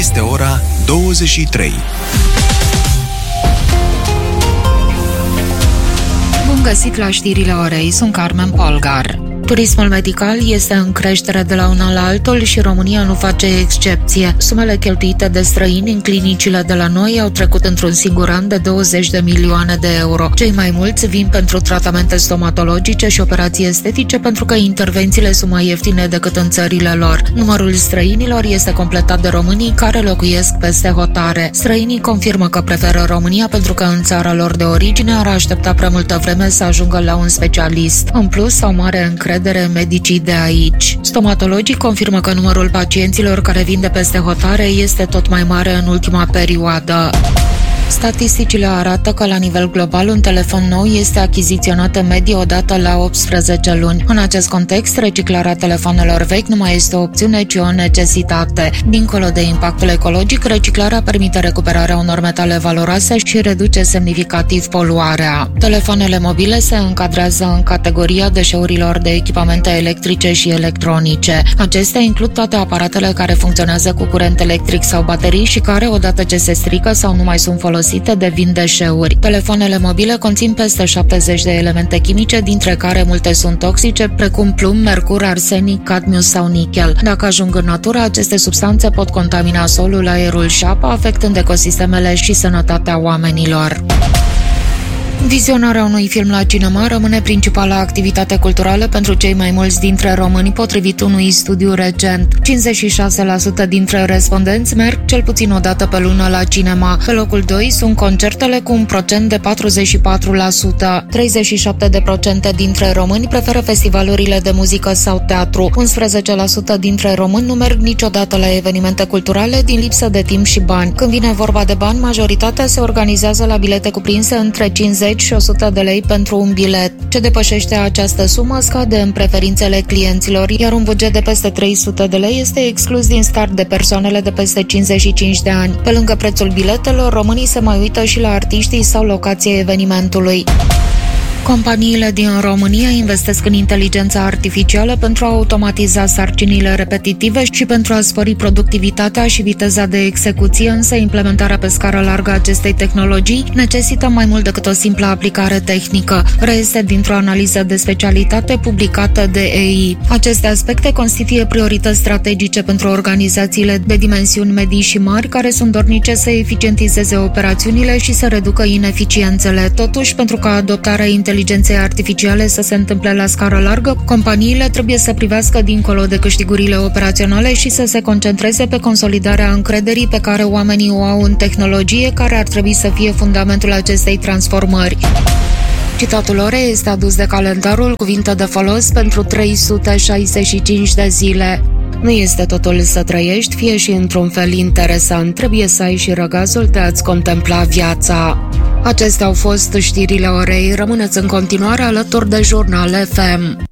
Este ora 23. Bun găsit la știrile orei, sunt Carmen Polgar. Turismul medical este în creștere de la un an la altul și România nu face excepție. Sumele cheltuite de străini în clinicile de la noi au trecut într-un singur an de 20 de milioane de euro. Cei mai mulți vin pentru tratamente stomatologice și operații estetice pentru că intervențiile sunt mai ieftine decât în țările lor. Numărul străinilor este completat de românii care locuiesc peste hotare. Străinii confirmă că preferă România pentru că în țara lor de origine ar aștepta prea multă vreme să ajungă la un specialist. În plus, au mare încredere în medicii de aici. Stomatologii confirmă că numărul pacienților care vin de peste hotare este tot mai mare în ultima perioadă. Statisticile arată că la nivel global un telefon nou este achiziționat în medie o dată la 18 luni. În acest context, reciclarea telefonelor vechi nu mai este o opțiune, ci o necesitate. Dincolo de impactul ecologic, reciclarea permite recuperarea unor metale valoroase și reduce semnificativ poluarea. Telefoanele mobile se încadrează în categoria deșeurilor de echipamente electrice și electronice. Acestea includ toate aparatele care funcționează cu curent electric sau baterii și care, odată ce se strică sau nu mai sunt folosite, devin deșeuri. Telefoanele mobile conțin peste 70 de elemente chimice, dintre care multe sunt toxice, precum plumb, mercur, arsenic, cadmiu sau nichel. Dacă ajung în natură, aceste substanțe pot contamina solul, aerul și apa, afectând ecosistemele și sănătatea oamenilor. Vizionarea unui film la cinema rămâne principala activitate culturală pentru cei mai mulți dintre români, potrivit unui studiu recent. 56% dintre respondenți merg cel puțin o dată pe lună la cinema. Pe locul 2 sunt concertele cu un procent de 44%. 37% dintre români preferă festivalurile de muzică sau teatru. 11% dintre români nu merg niciodată la evenimente culturale din lipsă de timp și bani. Când vine vorba de bani, majoritatea se organizează la bilete cuprinse între 50 și 100 de lei pentru un bilet. Ce depășește această sumă scade în preferințele clienților, iar un buget de peste 300 de lei este exclus din start de persoanele de peste 55 de ani. Pe lângă prețul biletelor, românii se mai uită și la artiștii sau locația evenimentului. Companiile din România investesc în inteligența artificială pentru a automatiza sarcinile repetitive și pentru a spori productivitatea și viteza de execuție, însă implementarea pe scară largă a acestei tehnologii necesită mai mult decât o simplă aplicare tehnică. Reiese dintr-o analiză de specialitate publicată de EI. Aceste aspecte constituie priorități strategice pentru organizațiile de dimensiuni medii și mari care sunt dornice să eficientizeze operațiunile și să reducă ineficiențele. Totuși, pentru ca adoptarea inteligenței artificiale să se întâmple la scară largă, companiile trebuie să privească dincolo de câștigurile operaționale și să se concentreze pe consolidarea încrederii pe care oamenii o au în tehnologie, care ar trebui să fie fundamentul acestei transformări. Citatul orei este adus de calendarul Cuvinte de folos pentru 365 de zile. Nu este totul să trăiești, fie și într-un fel interesant. Trebuie să ai și răgazul de a-ți contempla viața. Acestea au fost știrile orei. Rămâneți în continuare alături de Jurnal FM.